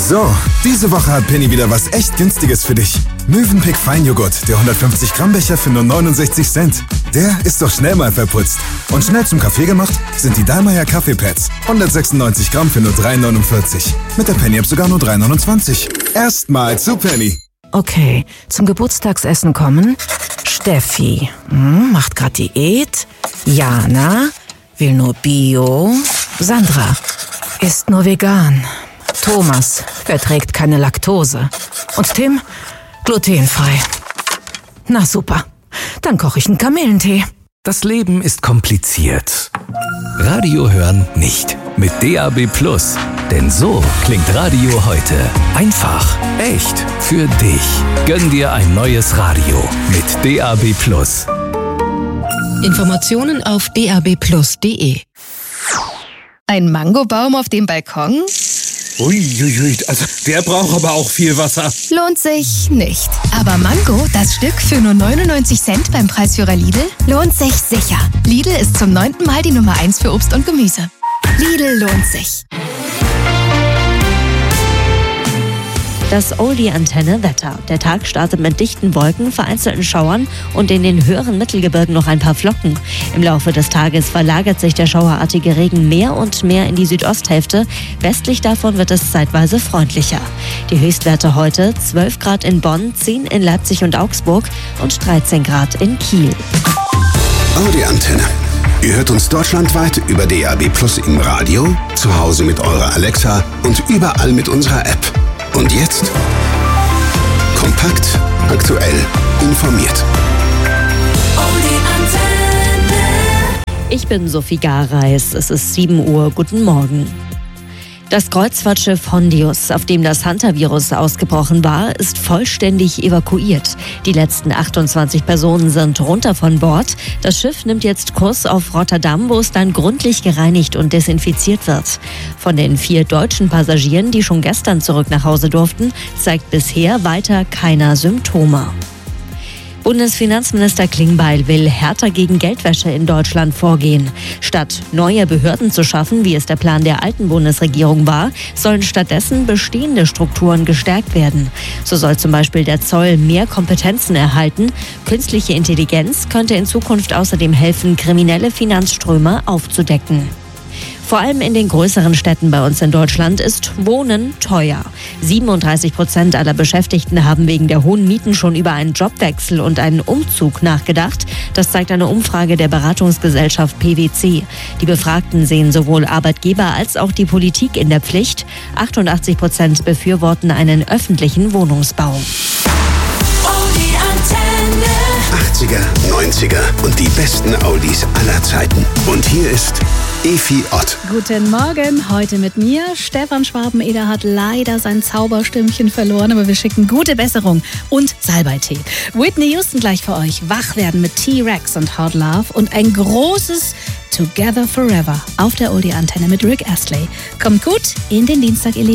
So, diese Woche hat Penny wieder was echt Günstiges für dich. Mövenpick Feinjoghurt, der 150 Gramm Becher für nur 69 Cent. Der ist doch schnell mal verputzt. Und schnell zum Kaffee gemacht sind die Dallmayr Kaffeepads. 196 Gramm für nur 3,49. Mit der Penny-App sogar nur 3,29. Erstmal zu Penny. Okay, zum Geburtstagsessen kommen Steffi, macht grad Diät. Jana, will nur Bio. Sandra, isst nur vegan. Thomas verträgt keine Laktose. Und Tim, glutenfrei. Na super, dann koche ich einen Kamillentee. Das Leben ist kompliziert. Radio hören nicht. Mit DAB+. Denn so klingt Radio heute. Einfach, echt, für dich. Gönn dir ein neues Radio mit DAB+. Informationen auf dabplus.de. Ein Mangobaum auf dem Balkon? Uiuiui, also der braucht aber auch viel Wasser. Lohnt sich nicht. Aber Mango, das Stück für nur 99 Cent beim Preisführer Lidl, lohnt sich sicher. Lidl ist zum 9. Mal die Nummer 1 für Obst und Gemüse. Lidl lohnt sich. Das Oldie-Antenne-Wetter. Der Tag startet mit dichten Wolken, vereinzelten Schauern und in den höheren Mittelgebirgen noch ein paar Flocken. Im Laufe des Tages verlagert sich der schauerartige Regen mehr und mehr in die Südosthälfte. Westlich davon wird es zeitweise freundlicher. Die Höchstwerte heute: 12 Grad in Bonn, 10 in Leipzig und Augsburg und 13 Grad in Kiel. Audi-Antenne. Ihr hört uns deutschlandweit über DAB+ im Radio, zu Hause mit eurer Alexa und überall mit unserer App. Und jetzt kompakt, aktuell, informiert. Ich bin Sophie Gareis. Es ist 7 Uhr. Guten Morgen. Das Kreuzfahrtschiff Hondius, auf dem das Hantavirus ausgebrochen war, ist vollständig evakuiert. Die letzten 28 Personen sind runter von Bord. Das Schiff nimmt jetzt Kurs auf Rotterdam, wo es dann gründlich gereinigt und desinfiziert wird. Von den 4 deutschen Passagieren, die schon gestern zurück nach Hause durften, zeigt bisher weiter keiner Symptome. Bundesfinanzminister Klingbeil will härter gegen Geldwäsche in Deutschland vorgehen. Statt neue Behörden zu schaffen, wie es der Plan der alten Bundesregierung war, sollen stattdessen bestehende Strukturen gestärkt werden. So soll zum Beispiel der Zoll mehr Kompetenzen erhalten. Künstliche Intelligenz könnte in Zukunft außerdem helfen, kriminelle Finanzströme aufzudecken. Vor allem in den größeren Städten bei uns in Deutschland ist Wohnen teuer. 37% aller Beschäftigten haben wegen der hohen Mieten schon über einen Jobwechsel und einen Umzug nachgedacht. Das zeigt eine Umfrage der Beratungsgesellschaft PwC. Die Befragten sehen sowohl Arbeitgeber als auch die Politik in der Pflicht. 88% befürworten einen öffentlichen Wohnungsbau. 80er, 90er und die besten Oldies aller Zeiten. Und hier ist Efi Ott. Guten Morgen, heute mit mir. Stefan Schwabeneder hat leider sein Zauberstimmchen verloren, aber wir schicken gute Besserung und Salbeitee. Whitney Houston gleich für euch. Wach werden mit T-Rex und Hot Love und ein großes Together Forever auf der Oldie-Antenne mit Rick Astley. Kommt gut in den Dienstag, ihr Lieben.